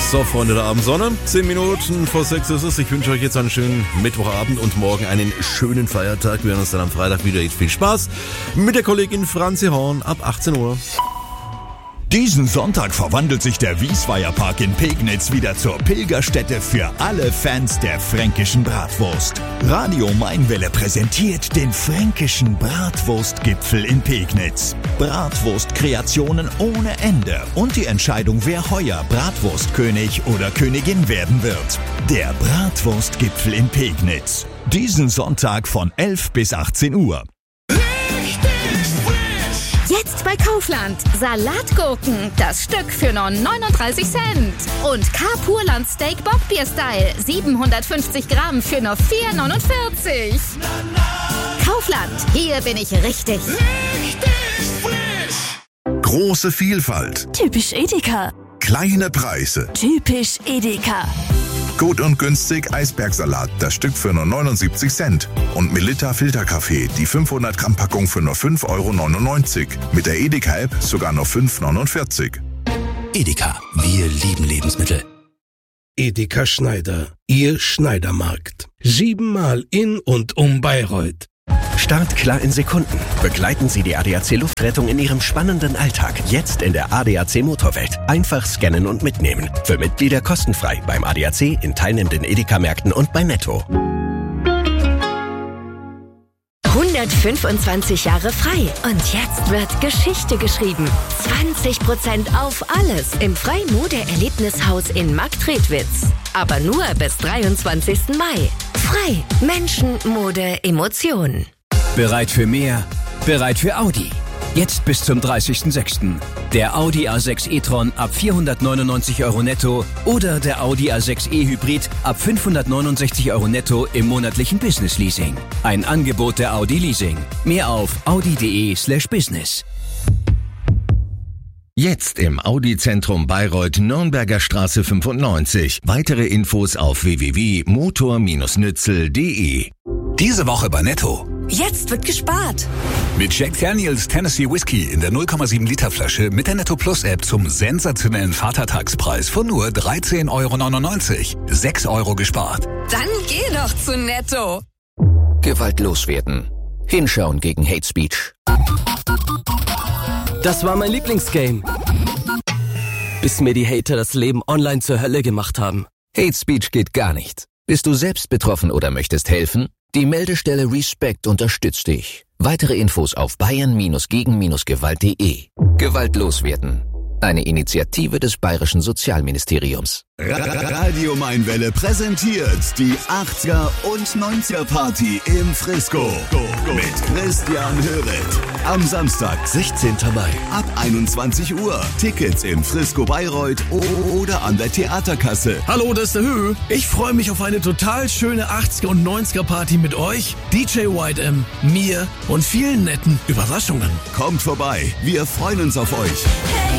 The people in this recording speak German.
So, Freunde der Abendsonne, 10 Minuten vor 6 ist es. Ich wünsche euch jetzt einen schönen Mittwochabend und morgen einen schönen Feiertag. Wir hören uns dann am Freitag wieder. Jetzt viel Spaß mit der Kollegin Franzi Horn ab 18 Uhr. Diesen Sonntag verwandelt sich der Wiesweierpark in Pegnitz wieder zur Pilgerstätte für alle Fans der fränkischen Bratwurst. Radio Mainwelle präsentiert den fränkischen Bratwurstgipfel in Pegnitz. Bratwurstkreationen ohne Ende und die Entscheidung, wer heuer Bratwurstkönig oder Königin werden wird. Der Bratwurstgipfel in Pegnitz. Diesen Sonntag von 11 bis 18 Uhr. Jetzt bei Kaufland. Salatgurken, das Stück für nur 39 Cent. Und K-Purland Steak Bockbier Style, 750 Gramm für nur 4,49. Kaufland, hier bin ich richtig. Große Vielfalt. Typisch Edeka. Kleine Preise. Typisch Edeka. Gut und günstig Eisbergsalat, das Stück für nur 79 Cent. Und Melitta Filterkaffee, die 500 Gramm Packung für nur 5,99 €. Mit der Edeka-App sogar nur 5,49 €. Edeka, wir lieben Lebensmittel. Edeka Schneider, Ihr Schneidermarkt. 7-mal in und um Bayreuth. Startklar in Sekunden. Begleiten Sie die ADAC Luftrettung in Ihrem spannenden Alltag. Jetzt in der ADAC Motorwelt. Einfach scannen und mitnehmen. Für Mitglieder kostenfrei beim ADAC, in teilnehmenden Edeka-Märkten und bei Netto. 125 Jahre frei. Und jetzt wird Geschichte geschrieben. 20% auf alles im Frei-Mode-Erlebnishaus in Marktredwitz. Aber nur bis 23. Mai. Frei. Menschen, Mode, Emotionen. Bereit für mehr? Bereit für Audi. Jetzt bis zum 30.06. Der Audi A6 e-tron ab 499 € netto oder der Audi A6 e-Hybrid ab 569 € netto im monatlichen Business-Leasing. Ein Angebot der Audi Leasing. Mehr auf audi.de/business. Jetzt im Audi-Zentrum Bayreuth, Nürnberger Straße 95. Weitere Infos auf www.motor-nützel.de. Diese Woche bei Netto. Jetzt wird gespart. Mit Jack Daniels Tennessee Whiskey in der 0,7 Liter Flasche mit der Netto Plus App zum sensationellen Vatertagspreis von nur 13,99 €. 6 € gespart. Dann geh doch zu Netto. Gewaltlos werden. Hinschauen gegen Hate Speech. Das war mein Lieblingsgame. Bis mir die Hater das Leben online zur Hölle gemacht haben. Hate Speech geht gar nicht. Bist du selbst betroffen oder möchtest helfen? Die Meldestelle Respect unterstützt dich. Weitere Infos auf bayern-gegen-gewalt.de. Gewaltlos werden. Eine Initiative des Bayerischen Sozialministeriums. Radio Mainwelle präsentiert die 80er und 90er Party im Frisco mit Christian Höret. Am Samstag, 16. Mai ab 21 Uhr. Tickets im Frisco Bayreuth oder an der Theaterkasse. Hallo, das ist der Hö. Ich freue mich auf eine total schöne 80er und 90er Party mit euch, DJ White M, mir und vielen netten Überraschungen. Kommt vorbei, wir freuen uns auf euch.